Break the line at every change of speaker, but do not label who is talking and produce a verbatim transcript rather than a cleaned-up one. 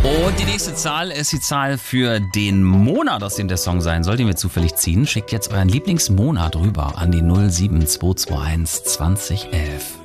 Und die nächste Zahl ist die Zahl für den Monat, aus dem der Song sein soll, den wir zufällig ziehen. Schickt jetzt euren Lieblingsmonat rüber an die null sieben zwei zwei eins zwanzig elf.